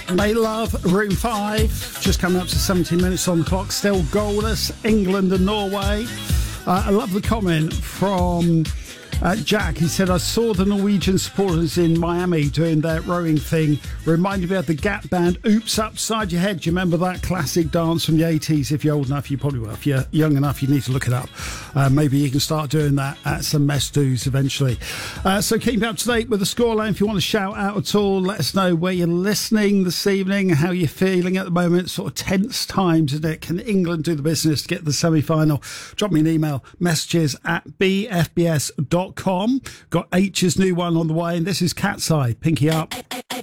Made love, Room 5. Just coming up to 17 minutes on the clock. Still goalless, England and Norway. I love the comment from Jack. He said, I saw the Norwegian supporters in Miami doing their rowing thing. Reminded me of the Gap band, Oops Upside Your Head. Do you remember that classic dance from the 80s? If you're old enough, you probably will. If you're young enough, you need to look it up. Maybe you can start doing that at some mess do's eventually. So keep up to date with the scoreline. If you want to shout out at all, let us know where you're listening this evening, how you're feeling at the moment. Sort of tense times, isn't it? Can England do the business to get the semi-final? Drop me an email, messages@bfbs.com. Got H's new one on the way, and this is Cat's Eye, Pinky Up.